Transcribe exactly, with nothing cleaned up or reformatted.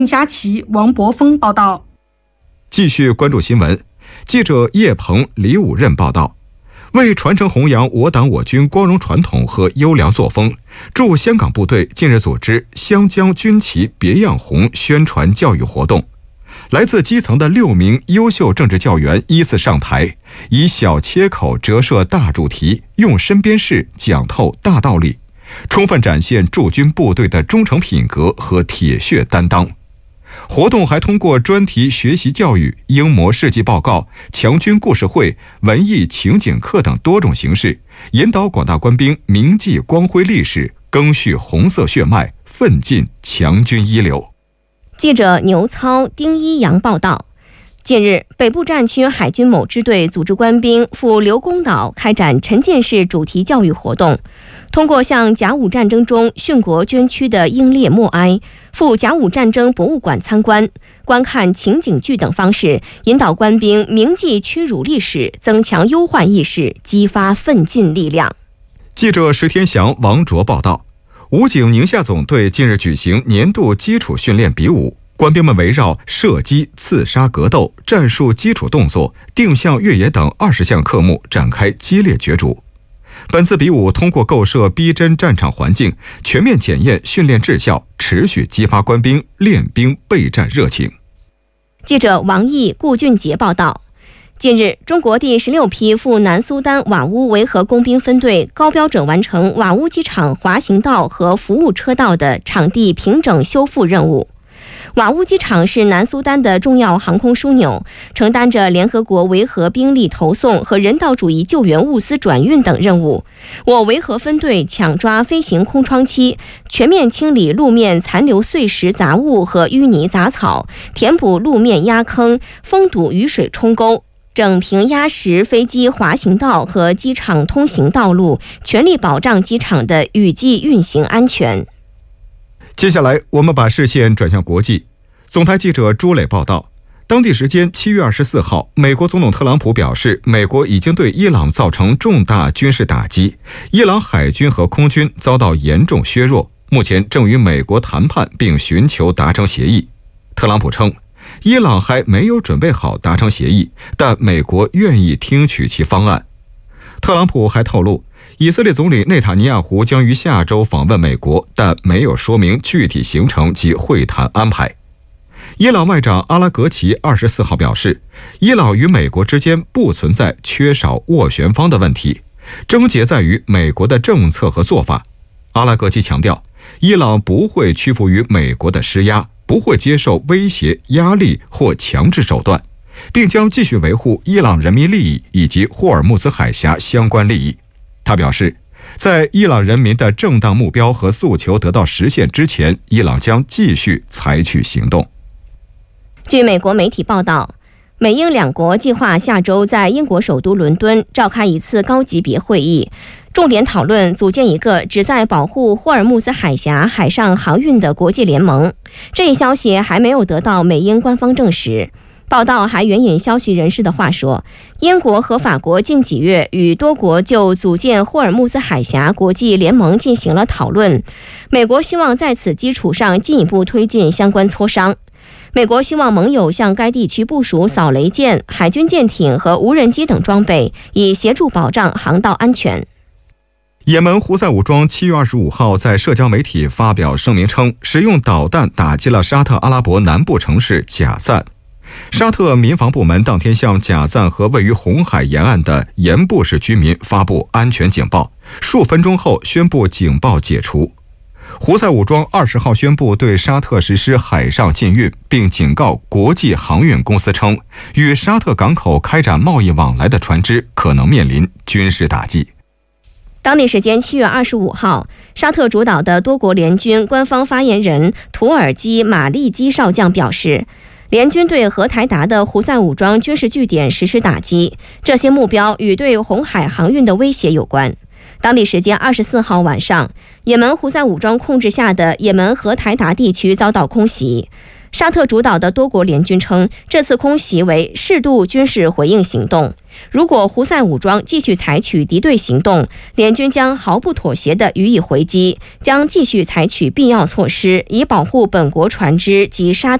佳琪、王博峰报道。 继续关注新闻，记者叶鹏、李武任报道。为传承弘扬我党我军光荣传统和优良作风，驻香港部队近日组织湘江军旗别样红宣传教育活动。来自基层的六名优秀政治教员依次上台，以小切口折射大主题，用身边事讲透大道理，充分展现驻军部队的忠诚品格和铁血担当。活动还通过专题学习教育、英模事迹报告、强军故事会、文艺情景课等多种形式，引导广大官兵铭记光辉历史，赓续红色血脉，奋进强军一流。 记者牛操、丁一阳报道。近日，北部战区海军某支队组织官兵赴刘公岛开展沉浸式主题教育活动，通过向甲午战争中殉国捐躯的英烈默哀、赴甲午战争博物馆参观、观看情景剧等方式，引导官兵铭记屈辱历史，增强忧患意识，激发奋进力量。 记者石天祥、王卓报道。武警宁夏总队近日举行年度基础训练比武，官兵们围绕射击、刺杀、格斗、战术基础动作、定向越野等二十项科目展开激烈角逐。本次比武通过构设逼真战场环境，全面检验训练质效，持续激发官兵练兵备战热情。 记者王毅、顾俊杰报道。近日，中国第十六批赴南苏丹瓦乌维和工兵分队高标准完成瓦乌机场滑行道和服务车道的场地平整修复任务。瓦乌机场是南苏丹的重要航空枢纽，承担着联合国维和兵力投送和人道主义救援物资转运等任务。我维和分队抢抓飞行空窗期，全面清理路面残留碎石杂物和淤泥杂草，填补路面压坑，封堵雨水冲沟，整平压实飞机滑行道和机场通行道路，全力保障机场的雨季运行安全。 接下来，我们把视线转向国际。总台记者朱磊报道，当地时间七月二十四号，美国总统特朗普表示，美国已经对伊朗造成重大军事打击，伊朗海军和空军遭到严重削弱，目前正与美国谈判并寻求达成协议。特朗普称，伊朗还没有准备好达成协议，但美国愿意听取其方案。特朗普还透露，以色列总理内塔尼亚胡将于下周访问美国，但没有说明具体行程及会谈安排。伊朗外长阿拉格齐二十四号表示，伊朗与美国之间不存在缺少斡旋方的问题，症结在于美国的政策和做法。阿拉格齐强调，伊朗不会屈服于美国的施压，不会接受威胁、压力或强制手段，并将继续维护伊朗人民利益以及霍尔木兹海峡相关利益。他表示，在伊朗人民的正当目标和诉求得到实现之前，伊朗将继续采取行动。 据美国媒体报道，美英两国计划下周在英国首都伦敦召开一次高级别会议，重点讨论组建一个旨在保护霍尔木兹海峡海上航运的国际联盟。这一消息还没有得到美英官方证实。报道还援引消息人士的话说，英国和法国近几月与多国就组建霍尔木兹海峡国际联盟进行了讨论，美国希望在此基础上进一步推进相关磋商。美国希望盟友向该地区部署扫雷舰、海军舰艇和无人机等装备，以协助保障航道安全。 也门胡塞武装七月二十五号在社交媒体发表声明称，使用导弹打击了沙特阿拉伯南部城市贾赞。沙特民防部门当天向贾赞和位于红海沿岸的盐布市居民发布安全警报，数分钟后宣布警报解除。胡塞武装二十号宣布对沙特实施海上禁运，并警告国际航运公司称，与沙特港口开展贸易往来的船只可能面临军事打击。 当地时间七月二十五号，沙特主导的多国联军官方发言人图尔基马利基少将表示，联军对荷台达的胡塞武装军事据点实施打击，这些目标与对红海航运的威胁有关。当地时间二十四号晚上，也门胡塞武装控制下的也门荷台达地区遭到空袭。 沙特主导的多国联军称，这次空袭为适度军事回应行动。如果胡塞武装继续采取敌对行动，联军将毫不妥协地予以回击，将继续采取必要措施，以保护本国船只及沙特